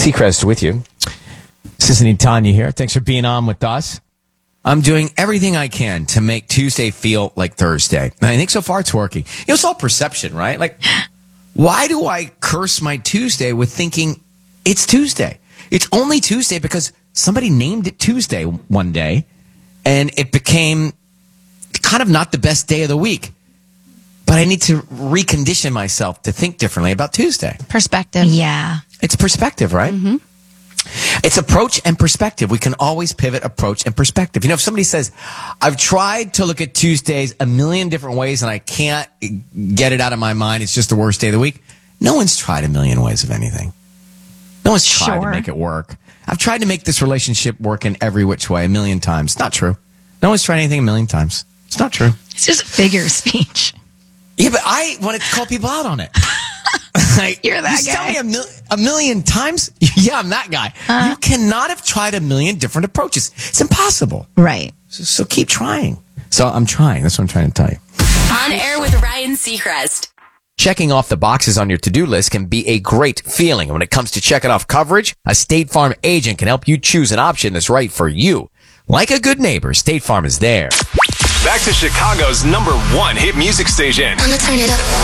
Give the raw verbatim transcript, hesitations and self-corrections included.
Seacrest with you. Sissy and Tanya here. Thanks for being on with us. I'm doing everything I can to make Tuesday feel like Thursday. And I think so far it's working. You know, it's all perception, right? Like, why do I curse my Tuesday with thinking it's Tuesday? It's only Tuesday because somebody named it Tuesday one day, and it became kind of not the best day of the week. But I need to recondition myself to think differently about Tuesday. Perspective. Yeah. It's perspective, right? Mm-hmm. It's approach and perspective. We can always pivot approach and perspective. You know, if somebody says, I've tried to look at Tuesdays a million different ways and I can't get it out of my mind, it's just the worst day of the week. No one's tried a million ways of anything. No one's tried Sure. to make it work. I've tried to make this relationship work in every which way a million times. Not true. No one's tried anything a million times. It's not true. It's just a figure of speech. Yeah, but I want to call people out on it. Like, You're that you guy. tell me a, mil- a million times. Yeah, I'm that guy. Uh, you cannot have tried a million different approaches. It's impossible. Right. So, so keep trying. So I'm trying. That's what I'm trying to tell you. On Air with Ryan Seacrest. Checking off the boxes on your to-do list can be a great feeling. And when it comes to checking off coverage, a State Farm agent can help you choose an option that's right for you. Like a good neighbor, State Farm is there. Back to Chicago's number one hit music station. I'ma turn it up.